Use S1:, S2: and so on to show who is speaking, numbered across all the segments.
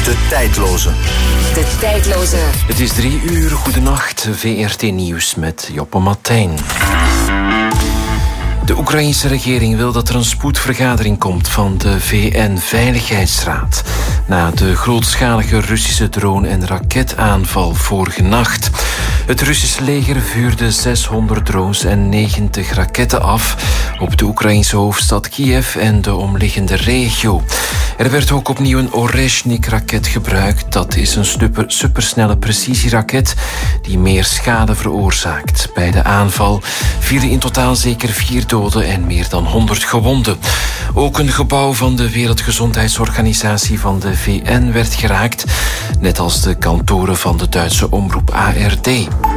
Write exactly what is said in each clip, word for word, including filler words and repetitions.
S1: De Tijdloze.
S2: De Tijdloze.
S3: Het is drie uur, goedenacht, V R T Nieuws met Joppe Martijn. De Oekraïnse regering wil dat er een spoedvergadering komt van de V N-veiligheidsraad na de grootschalige Russische drone- en raketaanval vorige nacht. Het Russische leger vuurde zeshonderd drones en negentig raketten af op de Oekraïnse hoofdstad Kiev en de omliggende regio. Er werd ook opnieuw een Oreshnik-raket gebruikt. Dat is een super, supersnelle precisieraket die meer schade veroorzaakt. Bij de aanval vielen in totaal zeker vier doden en meer dan honderd gewonden. Ook een gebouw van de Wereldgezondheidsorganisatie van de V N werd geraakt, net als de kantoren van de Duitse omroep A R D.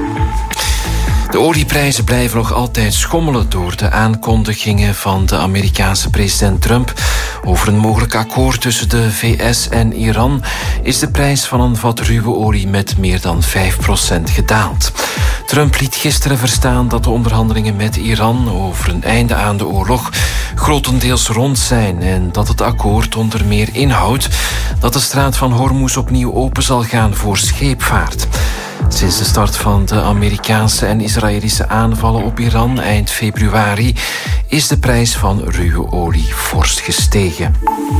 S3: De olieprijzen blijven nog altijd schommelen door de aankondigingen van de Amerikaanse president Trump over een mogelijk akkoord tussen de V S en Iran. Is de prijs van een vat ruwe olie met meer dan vijf procent gedaald. Trump liet gisteren verstaan dat de onderhandelingen met Iran over een einde aan de oorlog grotendeels rond zijn en dat het akkoord onder meer inhoudt dat de straat van Hormuz opnieuw open zal gaan voor scheepvaart. Sinds de start van de Amerikaanse en Israëlische aanvallen op Iran eind februari is de prijs van ruwe olie fors gestegen.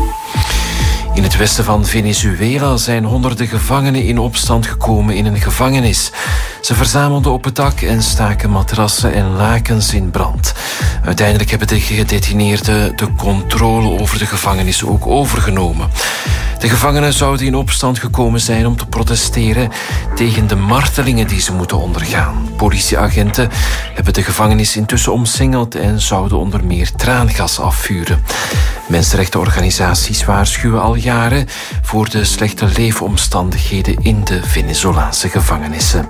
S3: In het westen van Venezuela zijn honderden gevangenen in opstand gekomen in een gevangenis. Ze verzamelden op het dak en staken matrassen en lakens in brand. Uiteindelijk hebben de gedetineerden de controle over de gevangenis ook overgenomen. De gevangenen zouden in opstand gekomen zijn om te protesteren tegen de martelingen die ze moeten ondergaan. Politieagenten hebben de gevangenis intussen omsingeld en zouden onder meer traangas afvuren. Mensenrechtenorganisaties waarschuwen al jaren voor de slechte leefomstandigheden in de Venezolaanse gevangenissen.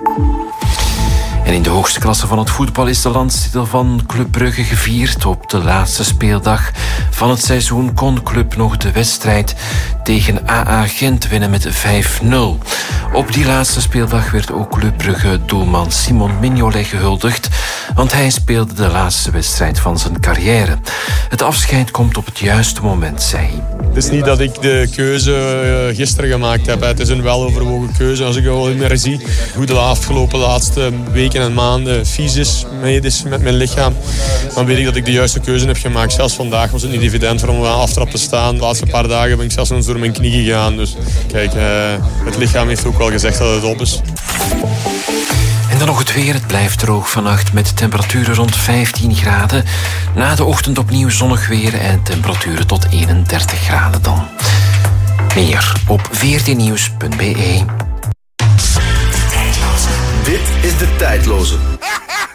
S3: En in de hoogste klasse van het voetbal is de landstitel van Club Brugge gevierd. Op de laatste speeldag van het seizoen kon Club nog de wedstrijd tegen A A Gent winnen met vijf nul. Op die laatste speeldag werd ook Club Brugge doelman Simon Mignolet gehuldigd, want hij speelde de laatste wedstrijd van zijn carrière. Het afscheid komt op het juiste moment, zei hij.
S4: Het is niet dat ik de keuze gisteren gemaakt heb. Het is een weloverwogen keuze. Als ik het wel meer zie hoe de afgelopen laatste weken en maanden vies is, is met mijn lichaam, dan weet ik dat ik de juiste keuze heb gemaakt. Zelfs vandaag was het niet evident voor om aan aftrap te staan. De laatste paar dagen ben ik zelfs nog eens door mijn knie gegaan. Dus kijk, het lichaam heeft ook wel gezegd dat het op is.
S3: En dan nog het weer. Het blijft droog vannacht met temperaturen rond vijftien graden. Na de ochtend opnieuw zonnig weer en temperaturen tot eenendertig graden dan. Meer op v r t nieuws punt b e.
S1: Dit is De Tijdloze.